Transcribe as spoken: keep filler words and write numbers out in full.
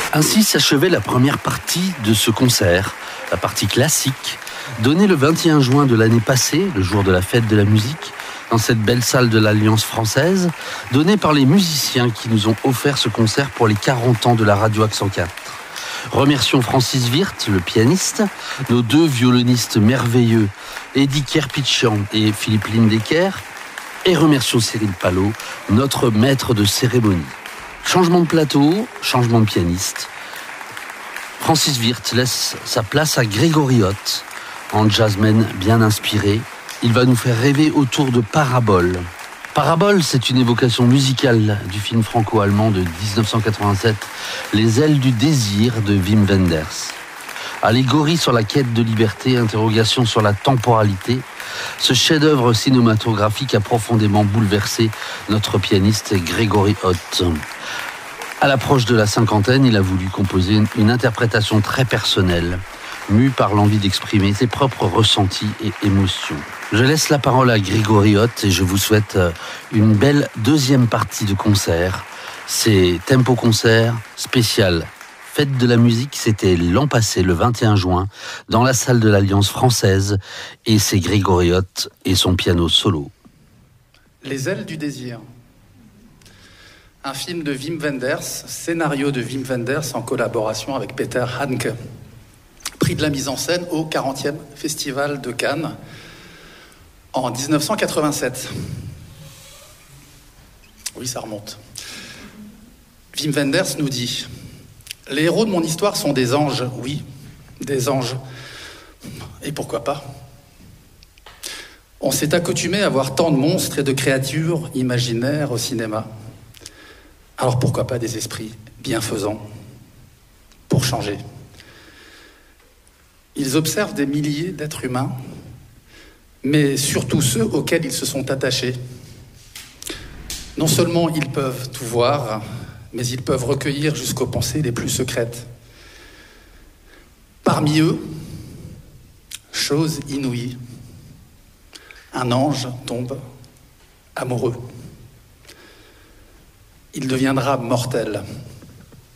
Ainsi s'achevait la première partie de ce concert, la partie classique, donnée le vingt et un juin de l'année passée, le jour de la fête de la musique, dans cette belle salle de l'Alliance française, donnée par les musiciens qui nous ont offert ce concert pour les quarante ans de la radio Accent quatre. Remercions Francis Wirth, le pianiste, nos deux violonistes merveilleux, Eddie Kerpitchian et Philippe Lindecker, et remercions Cyril Palot, notre maître de cérémonie. Changement de plateau, changement de pianiste. Francis Wirth laisse sa place à Grégory Hott, en jazzman bien inspiré. Il va nous faire rêver autour de Parabole. Parabole, c'est une évocation musicale du film franco-allemand de dix-neuf cent quatre-vingt-sept, Les ailes du désir de Wim Wenders. Allégorie sur la quête de liberté, interrogation sur la temporalité, ce chef-d'œuvre cinématographique a profondément bouleversé notre pianiste Grégory Hott. À l'approche de la cinquantaine, il a voulu composer une, une interprétation très personnelle, mue par l'envie d'exprimer ses propres ressentis et émotions. Je laisse la parole à Grégory Hott et je vous souhaite une belle deuxième partie de concert. C'est Tempo Concert spécial Fête de la musique, c'était l'an passé, le vingt et un juin, dans la salle de l'Alliance française, et c'est Grégory Hott et son piano solo. Les ailes du désir. Un film de Wim Wenders, scénario de Wim Wenders en collaboration avec Peter Handke. Prix de la mise en scène au quarantième Festival de Cannes en dix-neuf cent quatre-vingt-sept. Oui, ça remonte. Wim Wenders nous dit: les héros de mon histoire sont des anges, oui, des anges. Et pourquoi pas ? On s'est accoutumé à voir tant de monstres et de créatures imaginaires au cinéma. Alors pourquoi pas des esprits bienfaisants pour changer ? Ils observent des milliers d'êtres humains, mais surtout ceux auxquels ils se sont attachés. Non seulement ils peuvent tout voir, mais ils peuvent recueillir jusqu'aux pensées les plus secrètes. Parmi eux, chose inouïe, un ange tombe amoureux. Il deviendra mortel.